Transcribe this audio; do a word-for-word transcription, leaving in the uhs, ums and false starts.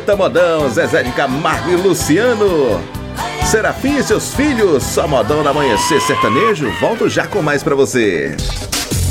Aumenta modão, Zezé de Camargo e Luciano. Serafim e seus filhos, só modão no Amanhecer Sertanejo. Volto já com mais pra você.